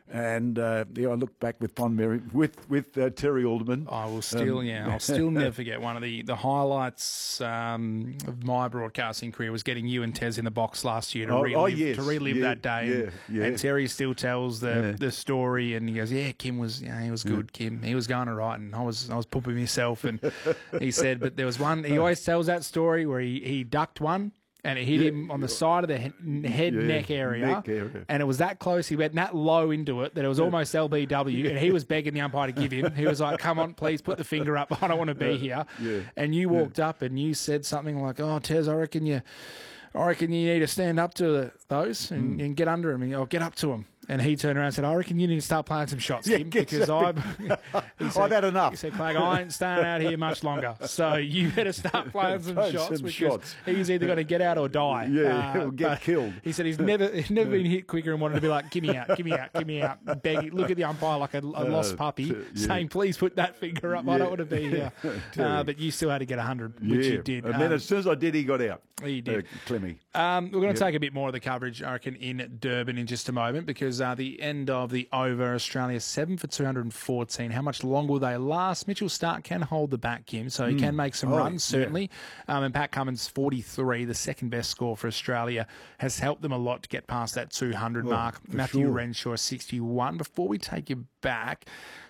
And I look back with fond memory with Terry Alderman. I will still, I'll still never forget one of the highlights of my broadcasting career was getting you and Tez in the box last year to relive that day. And Terry still tells the story, and he goes, "Yeah, Kim was, he was good. Kim, he was going all right, and I was pooping myself." And he said, but there was one. He always tells that story where he ducked one. And it hit him on the side of the neck area. And it was that close. He went that low into it that it was almost LBW. And he was begging the umpire to give him. He was like, "Come on, please put the finger up. I don't want to be here." And you walked up and you said something like, "Oh, Tez, I reckon you need to stand up to those and get under him. Or get up to him." And he turned around and said, "I reckon you need to start playing some shots, Kim, because I've had enough." He said, "Craig, I ain't staying out here much longer. So you better start playing some shots because he's either going to get out or die." He'll get killed. He said he's never been hit quicker and wanted to be like, "Give me out, give me out, give me out." Begging, look at the umpire like a lost puppy, saying, "Please put that finger up. I don't want to be here." But you still had to get 100, which you did. And then as soon as I did, he got out. He did. Clemmy. We're going to take a bit more of the coverage, I reckon, in Durban in just a moment, because the end of the over, Australia 7 for 214. How much longer will they last? Mitchell Starc can hold the back, Kim, so he can make some runs, certainly. And Pat Cummins, 43, the second best score for Australia, has helped them a lot to get past that 200 mark. Matthew Renshaw, 61. Before we take you back,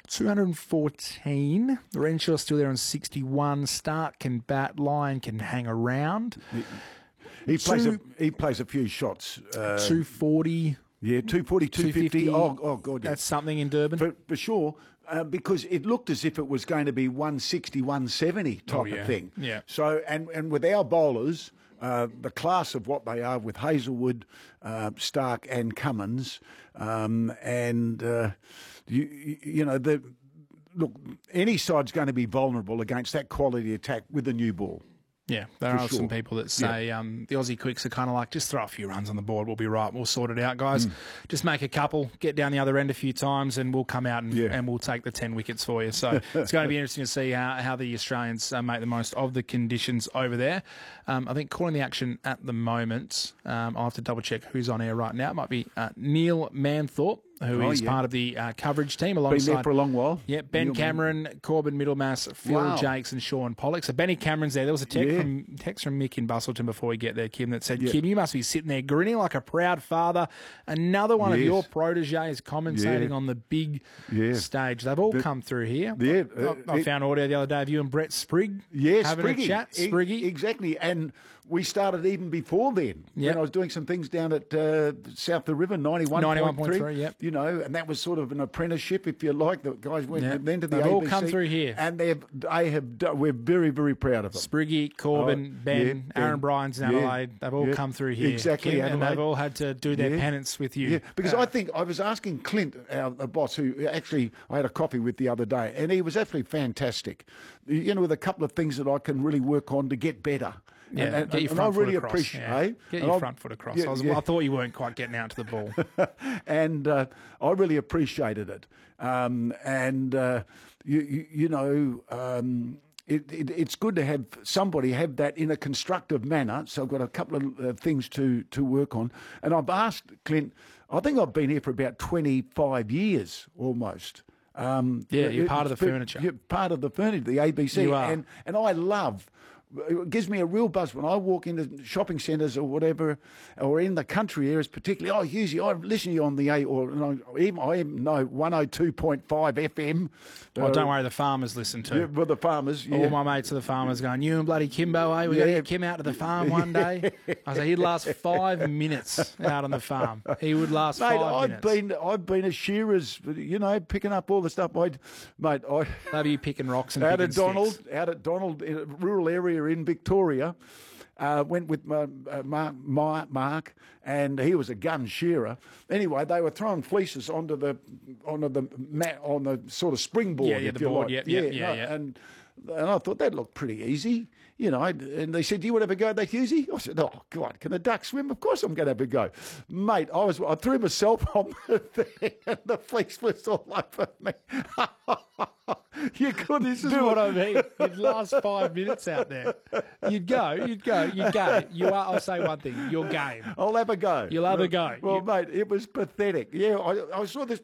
214. Renshaw's still there on 61. Starc can bat. Lyon can hang around. He plays a few shots. 240. Yeah, 240, 250. Oh, God. That's something in Durban. For sure, because it looked as if it was going to be 160, 170 type of thing. Yeah. So, and with our bowlers, the class of what they are with Hazelwood, Starc and Cummins, look, any side's going to be vulnerable against that quality attack with the new ball. Yeah, there are some people that say the Aussie quicks are kind of like, just throw a few runs on the board, we'll be right, we'll sort it out, guys. Just make a couple, get down the other end a few times, and we'll come out and we'll take the 10 wickets for you. So it's going to be interesting to see how the Australians make the most of the conditions over there. I think calling the action at the moment, I'll have to double check who's on air right now. It might be Neil Manthorpe, who is part of the coverage team alongside... Been there for a long while. Yeah, Ben Cameron, Corbin Middlemass, Phil Jakes and Sean Pollock. So Benny Cameron's there. There was a text from Mick in Bustleton before we get there, Kim, that said, "Kim, you must be sitting there grinning like a proud father. Another one of your proteges commentating on the big stage." They've all come through here. I found audio the other day of you and Brett Sprigg having a chat. Spriggy. Exactly. And we started even before then. When I was doing some things down at South the River, 91.3. You know, and that was sort of an apprenticeship, if you like. The guys went then to the ABC. They've all come through here. And we're very, very proud of them. Spriggy, Corbin, Ben, Aaron Bryans in Adelaide, they've all come through here. Exactly. Kim, and they've all had to do their penance with you. Yeah, because I think I was asking Clint, our boss, who actually I had a coffee with the other day, and he was absolutely fantastic. You know, with a couple of things that I can really work on to get better. Yeah, get your front foot across. Get your front foot across. I thought you weren't quite getting out to the ball. And I really appreciated it. It's good to have somebody have that in a constructive manner. So I've got a couple of things to work on. And I've asked Clint, I think I've been here for about 25 years almost. You're part of the furniture. You're part of the furniture, the ABC. You are. And I love... It gives me a real buzz when I walk into shopping centres or whatever, or in the country areas particularly. Oh, Husey, I listen to you on the I even know 102.5 FM. Oh, don't worry, the farmers listen too. Yeah, well, the farmers. Yeah. All my mates are the farmers going, "You and bloody Kimbo, eh? We got to get Kim out to the farm one day." I said, he'd last 5 minutes out on the farm. He would last 5 minutes. I've been at shearers, picking up all the stuff. They'll be picking rocks and out picking sticks. Out at Donald, in a rural area in Victoria, went with Mark, and he was a gun shearer. Anyway, they were throwing fleeces onto the mat, on the sort of springboard. And I thought that looked pretty easy. And they said, "Do you want to have a go at that, Husey?" I said, "Oh, God, can a duck swim? Of course I'm going to have a go." Mate, I threw myself on the thing and the fleece was all over me. You couldn't do what I mean. You'd last 5 minutes out there. You'd go. You are, I'll say one thing, you're game. I'll have a go. You'll have a go. Well, mate, it was pathetic. Yeah, I saw this